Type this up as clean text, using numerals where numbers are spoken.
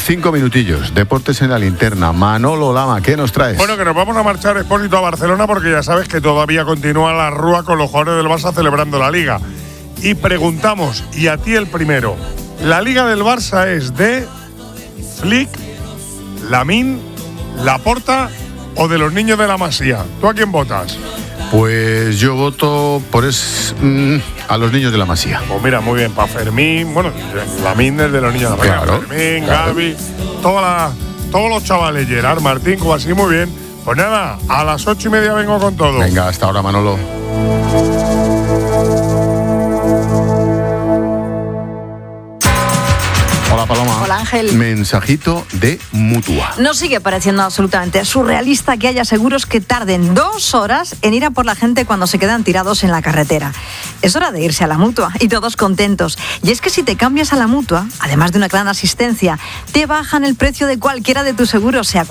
5 minutillos. Deportes en la linterna. Manolo Lama, ¿qué nos traes? Bueno, que nos vamos a marchar, Expósito, a Barcelona, porque ya sabes que todavía continúa la rúa con los jugadores del Barça celebrando la Liga. Y preguntamos, y a ti el primero, ¿la Liga del Barça es de Flick, Lamine, Laporta o de los niños de la Masía? ¿Tú a quién votas? Pues yo voto por a los niños de la Masía. Pues mira, muy bien, para Fermín, bueno, Lamine es de los niños de la Masía. Claro, Fermín, claro. Gavi, todos los chavales, Gerard, Martín, como así, muy bien. Pues nada, a las 8:30 vengo con todo. Venga, hasta ahora, Manolo. Hola, Paloma. Hola, Ángel. Mensajito de Mutua. Nos sigue pareciendo absolutamente surrealista que haya seguros que tarden 2 horas en ir a por la gente cuando se quedan tirados en la carretera. Es hora de irse a la Mutua y todos contentos. Y es que si te cambias a la Mutua, además de una gran asistencia, te bajan el precio de cualquiera de tus seguros, sea